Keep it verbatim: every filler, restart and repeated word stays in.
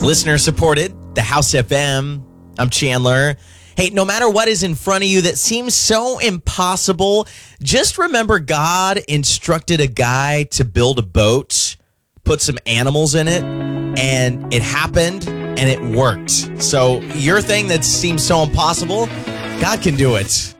Listener supported, the House F M. I'm Chandler. Hey, no matter what is in front of you that seems so impossible, just remember God instructed a guy to build a boat, put some animals in it, and it happened and it worked. So your thing that seems so impossible, God can do it.